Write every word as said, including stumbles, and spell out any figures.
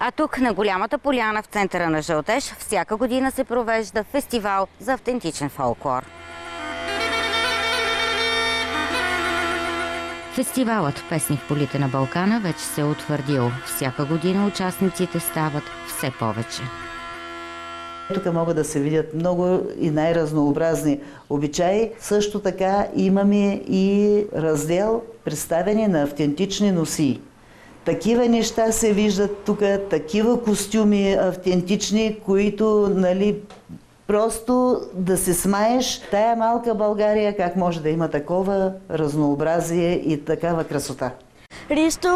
А тук на голямата поляна в центъра на Жълтеж всяка година се провежда фестивал за автентичен фолклор. Фестивалът "Песни в полите на Балкана" вече се е утвърдил. Всяка година участниците стават все повече. Тук могат да се видят много и най-разнообразни обичаи. Също така имаме и раздел представяне на автентични носии. Такива неща се виждат тук, такива костюми автентични, които, нали, просто да се смаеш. Тая малка България как може да има такова разнообразие и такава красота. Ристо